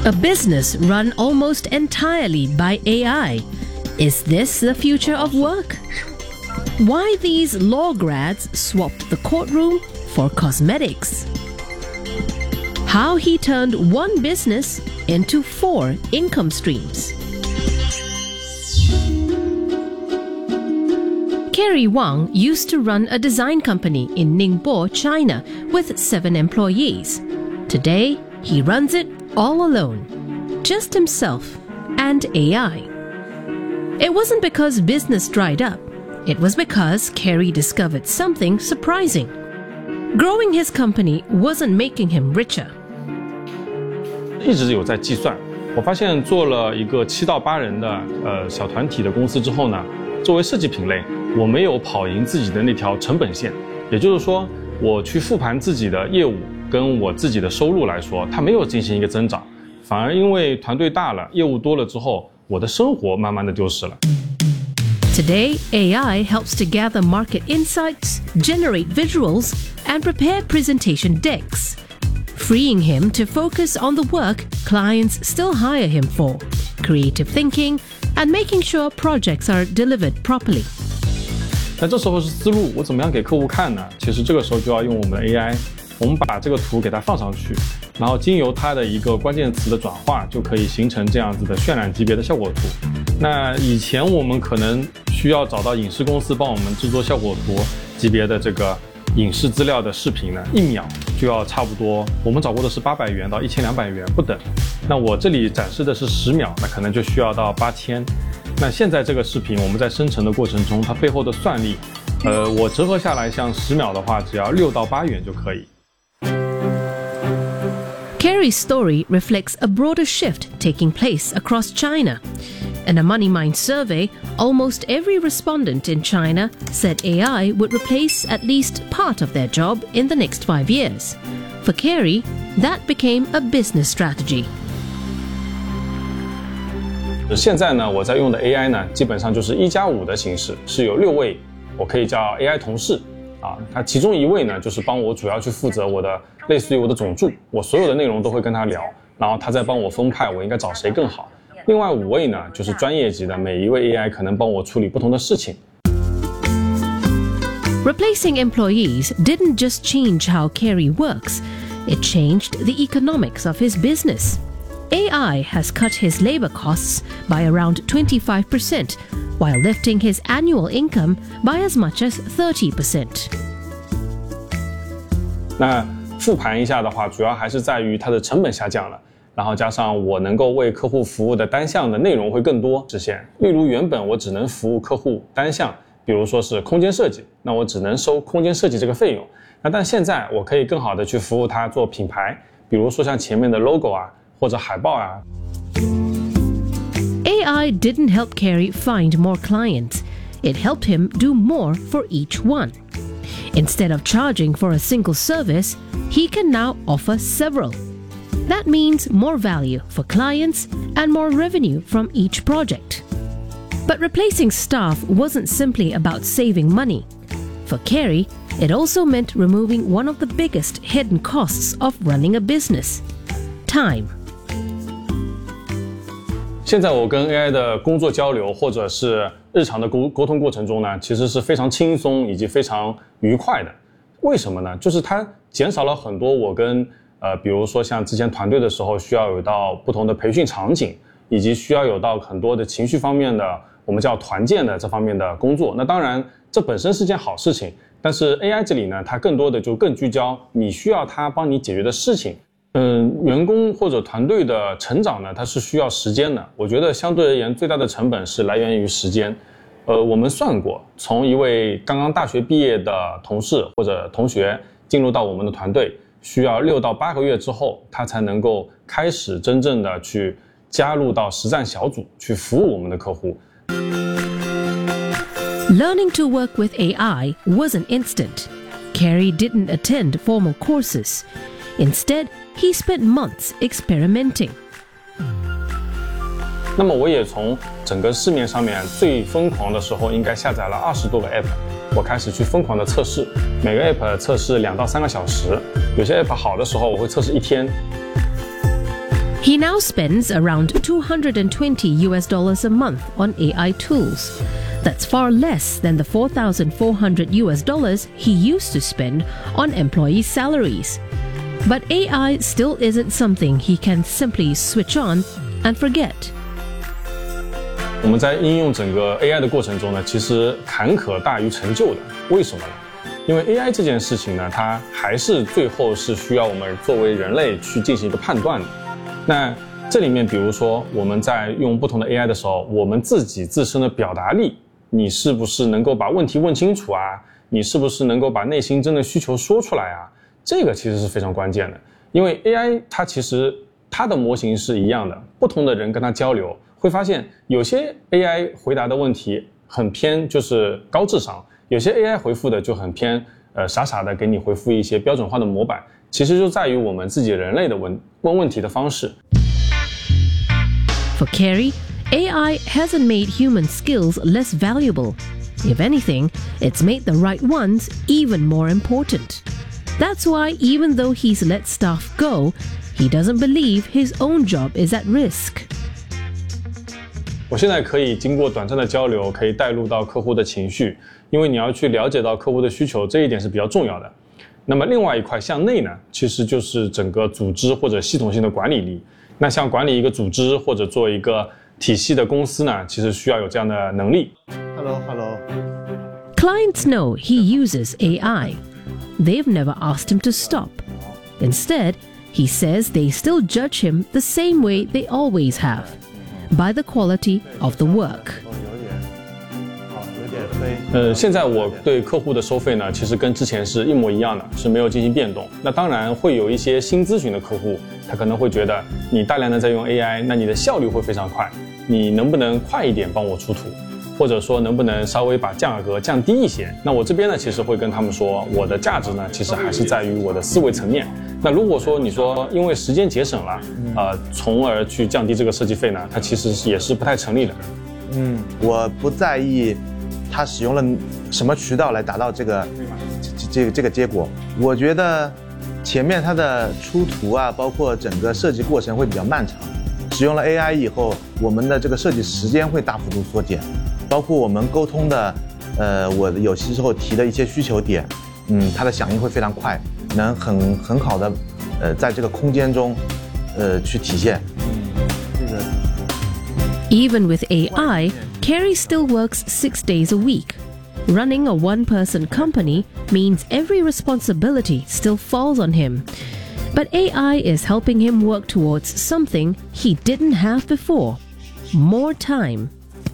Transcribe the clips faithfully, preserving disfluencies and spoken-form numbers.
A business run almost entirely by A I. Is this the future of work? Why these law grads swapped the courtroom for cosmetics? How he turned one business into four income streams. Kerry Wang used to run a design company in Ningbo, China, with seven employees. Today, he runs it all alone, just himself and A I. It wasn't because business dried up. It was because Kerry discovered something surprising. Growing his company wasn't making him richer. 一直有在计算，我发现做了一个七到八人的呃小团体的公司之后呢，作为设计品类，我没有跑赢自己的那条成本线，也就是说，我去复盘自己的业务跟我自己的收入来说，它没有进行一个增长，反而因为团队大了，业务多了之后，我的生活慢慢的丢失了。 Today, A I helps to gather market insights, generate visuals, and prepare presentation decks, freeing him to focus on the work clients still hire him for, creative thinking, and making sure projects are delivered properly. 那这时候是思路，我怎么样给客户看呢？其实这个时候就要用我们的 A I， 我们把这个图给它放上去，然后经由它的一个关键词的转化，就可以形成这样子的渲染级别的效果图。那以前我们可能需要找到影视公司帮我们制作效果图级别的这个影视资料的视频呢，一秒就要差不多，我们找过的是八百元到一千两百元不等。那我这里展示的是十秒，那可能就需要到八千。那现在这个视频我们在生成的过程中，它背后的算力，呃，我折合下来，像十秒的话，只要六到八元就可以。 Kerry's story reflects a broader shift taking place across China. In a MoneyMind survey, almost every respondent in China said A I would replace at least part of their job in the next five years. For Kerry, that became a business strategy. 现在呢，我在用的 A I 呢，基本上就是一加五的形式，是有六位，我可以叫 A I 同事啊。它其中一位呢，就是帮我主要去负责我的，类似于我的总助，我所有的内容都会跟他聊，然后他再帮我分派我应该找谁更好。另外五位呢，就是专业级的，每一位 A I 可能帮我处理不同的事情。 Replacing employees didn't just change how Kerry works, it changed the economics of his business. A I has cut his labor costs by around twenty-five percent, while lifting his annual income by as much as thirty percent. 那复盘一下的话，主要还是在于它的成本下降了。然后加上我能够为客户服务的单项的内容会更多实现，例如原本我只能服务客户单项，比如说是空间设计，那我只能收空间设计这个费用。那但现在我可以更好的去服务他做品牌，比如说像前面的 logo 啊，或者海报啊。 A I didn't help Kerry find more clients. It helped him do more for each one. Instead of charging for a single service, he can now offer several.That means more value for clients and more revenue from each project. But replacing staff wasn't simply about saving money. For Kerry, it also meant removing one of the biggest hidden costs of running a business: time. 现在我跟 A I 的工作交流或者是日常的沟沟通过程中呢，其实是非常轻松以及非常愉快的。为什么呢？就是它减少了很多我跟呃，比如说像之前团队的时候，需要有到不同的培训场景，以及需要有到很多的情绪方面的，我们叫团建的这方面的工作。那当然，这本身是件好事情，但是 A I 这里呢，它更多的就更聚焦你需要它帮你解决的事情。嗯，员工或者团队的成长呢，它是需要时间的。我觉得相对而言，最大的成本是来源于时间。呃，我们算过，从一位刚刚大学毕业的同事或者同学进入到我们的团队，需要六到八个月之后，他才能够开始真正的去加入到实战小组，去服务我们的客户。 Learning to work with A I wasn't instant. Kerry didn't attend formal courses. Instead, he spent months experimenting. 那么我也从整个市面上面最疯狂的时候，应该下载了二十多个 app， 我开始去疯狂的测试，每个 app 测试两到三个小时，有些 app 好的时候我会测试一天。 He now spends around two hundred twenty U S dollars a month on A I tools. That's far less than the four thousand four hundred U S dollars he used to spend on employees' salaries. But A I still isn't something he can simply switch on and forget. 我们在应用整个 A I 的过程中呢，其实坎坷大于成就的。为什么呢？因为 A I 这件事情呢，它还是最后是需要我们作为人类去进行一个判断的。那这里面，比如说我们在用不同的 A I 的时候，我们自己自身的表达力，你是不是能够把问题问清楚啊？你是不是能够把内心真的需求说出来啊？这个其实是非常关键的。因为 A I 它其实它的模型是一样的，不同的人跟它交流，会发现有些 A I 回答的问题很偏，就是高智商；有些 A I 回复的就很偏，呃，傻傻的给你回复一些标准化的模板。其实就在于我们自己人类的问问问题的方式。 For Carey, A I hasn't made human skills less valuable. If anything, it's made the right ones even more important. That's why even though he's let staff go, he doesn't believe his own job is at risk. 我现在可以经过短暂的交流，可以带入到客户的情绪，因为你要去了解到客户的需求，这一点是比较重要的。那么另外一块向内呢，其实就是整个组织或者系统性的管理力。那像管理一个组织或者做一个体系的公司呢，其实需要有这样的能力。 Hello, hello. Clients know he uses A I. They've never asked him to stop. Instead, he says they still judge him the same way they always have, by the quality of the work. 呃，现在我对客户的收费呢，其实跟之前是一模一样的，是没有进行变动。那当然会有一些新咨询的客户，他可能会觉得你大量的在用 A I， 那你的效率会非常快，你能不能快一点帮我出图，或者说能不能稍微把价格降低一些？那我这边呢，其实会跟他们说，我的价值呢，其实还是在于我的思维层面。那如果说你说因为时间节省了，呃，从而去降低这个设计费呢，它其实也是不太成立的。 嗯，我不在意他使用了什么渠道来达到这个这这个这个结果。我觉得前面它的出图啊，包括整个设计过程会比较漫长。使用了 A I 以后，我们的这个设计时间会大幅度缩减，包括我们沟通的，呃，我有些时候提的一些需求点，嗯，它的响应会非常快，能很很好的，呃，在这个空间中，呃，去体现。嗯，这个。 Even with A I, Carey still works six days a week. Running a one-person company means every responsibility still falls on him. But A I is helping him work towards something he didn't have before: more time.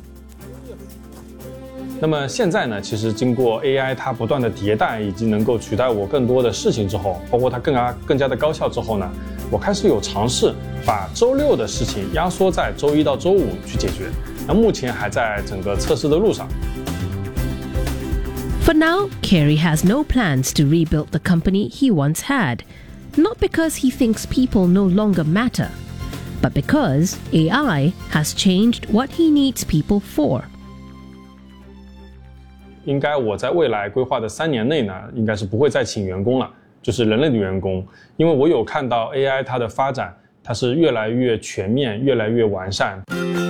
那么现在呢，其实经过 A I 它不断的迭代，以及能够取代我更多的事情之后，包括它更加更加的高效之后呢，我开始有尝试把周六的事情压缩在周一到周五去解决。那目前还在整个测试的路上。 For now, Carey has no plans to rebuild the company he once had, not because he thinks people no longer matter, but because A I has changed what he needs people for. 应该我在未来规划的三年内呢，应该是不会再请员工了，就是人类的员工，因为我有看到 A I 它的发展，它是越来越全面，越来越完善。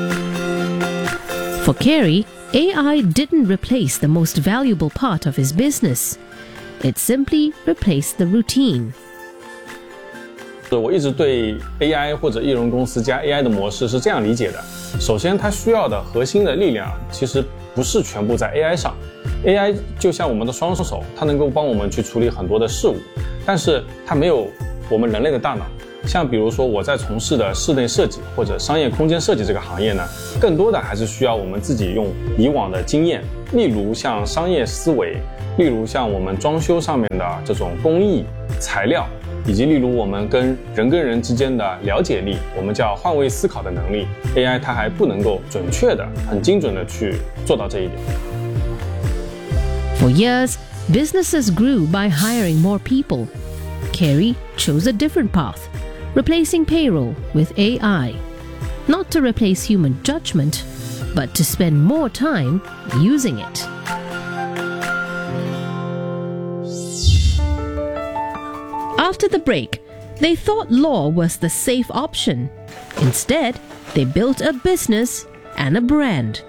For Carey, A I didn't replace the most valuable part of his business. It simply replaced the routine. 我一直对 A I 或者艺人公司加 A I 的模式是这样理解的：首先，它需要的核心的力量其实不是全部在 A I 上。A I 就像我们的双手，它能够帮我们去处理很多的事物，但是它没有我们人类的大脑。像比如说我在从事的室内设计或者商业空间设计这个行业呢，更多的还是需要我们自己用以往的经验，例如像商业思维，例如像我们装修上面的这种工艺、材料，以及例如我们跟人跟人之间的了解力，我们叫换位思考的能力。A I 它还不能够准确的、很精准的去做到这一点。 For years, businesses grew by hiring more people. Carey chose a different path, replacing payroll with A I. Not to replace human judgment, but to spend more time using it. After the break, They thought law was the safe option. Instead, they built a business and a brand.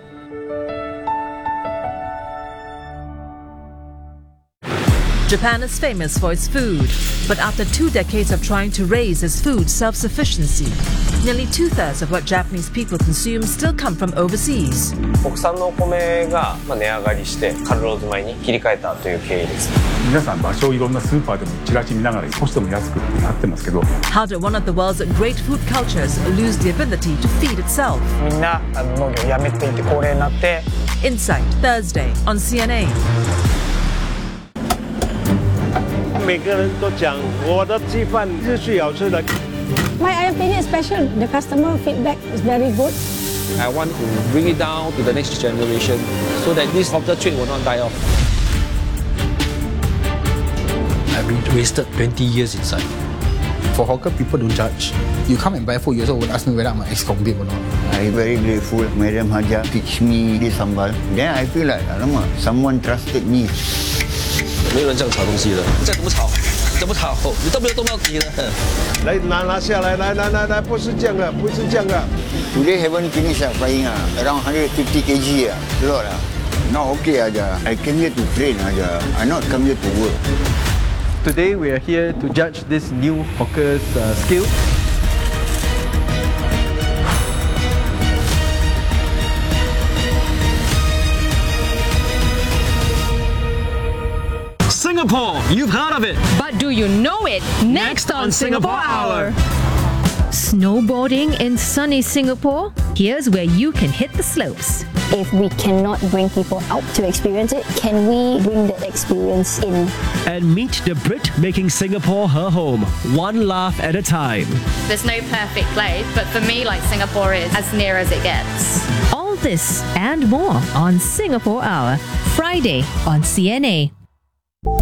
Japan is famous for its food, but after two decades of trying to raise its food self-sufficiency, nearly two-thirds of what Japanese people consume still come from overseas. 国産のお米が値上がりしてカルローズ米に切り替えたという経緯です。 皆さん場所をいろんなスーパーでもチラシ見ながら少しでも安くってなってますけど。 How did one of the world's great food cultures lose the ability to feed itself? みんな農業をやめていて高齢になって。 Insight Thursday on C N A. 每个人都讲我的鸡饭是最好吃的。 My opinion is special. The customer feedback is very good. I want to bring it down to the next generation so that this hawker trade will not die off. I've been wasted twenty years inside. For hawker, people don't judge. You come and buy food, you also will ask me whether I'm an ex-convict or not. I'm very grateful. Madam Haja teach me this sambal. Then I feel like, alamak, someone trusted me. 没有人这样炒东西的，再怎么炒，怎么炒，你都没有动到底的。 来拿拿下来，来来来来，不是这样的，不是这样的。 Today haven't finished frying ah, around one hundred fifty kilograms ah, a lot ah. Now okay aja. I came here to train aja. I not come here to work. Today we are here to judge this new hawker's uh, skill. Singapore, you've heard of it. But do you know it? Next, Next on Singapore, Singapore Hour. Snowboarding in sunny Singapore? Here's where you can hit the slopes. If we cannot bring people out to experience it, can we bring that experience in? And meet the Brit making Singapore her home, one laugh at a time. There's no perfect place, but for me, like, Singapore is as near as it gets. All this and more on Singapore Hour, Friday on C N A.